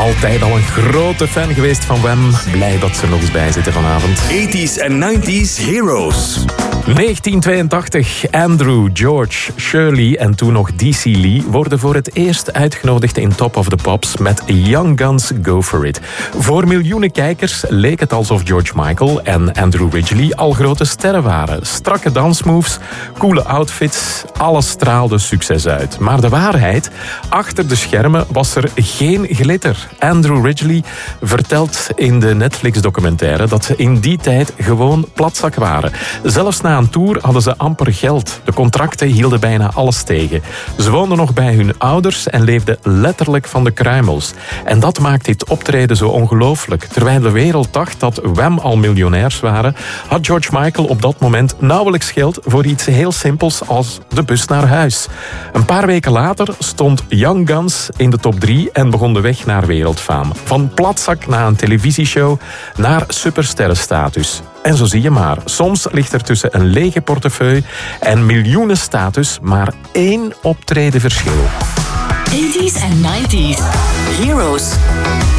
Altijd al een grote fan geweest van Wham. Blij dat ze er nog eens bij zitten vanavond. 80s en 90s Heroes. 1982. Andrew, George, Shirley en toen nog DC Lee worden voor het eerst uitgenodigd in Top of the Pops met Young Guns Go For It. Voor miljoenen kijkers leek het alsof George Michael en Andrew Ridgeley al grote sterren waren. Strakke dansmoves, coole outfits, alles straalde succes uit. Maar de waarheid, achter de schermen was er geen glitter. Andrew Ridgeley vertelt in de Netflix-documentaire dat ze in die tijd gewoon platzak waren. Zelfs na een tour hadden ze amper geld. De contracten hielden bijna alles tegen. Ze woonden nog bij hun ouders en leefden letterlijk van de kruimels. En dat maakt dit optreden zo ongelooflijk. Terwijl de wereld dacht dat Wham al miljonairs waren, had George Michael op dat moment nauwelijks geld voor iets heel simpels als de bus naar huis. Een paar weken later stond Young Guns in de top 3 en begon de weg naar wereldfaam. Van platzak na een televisieshow naar supersterrenstatus. En zo zie je maar, soms ligt er tussen een lege portefeuille en miljoenen status maar 1 optreden verschil. 80s en 90s Heroes.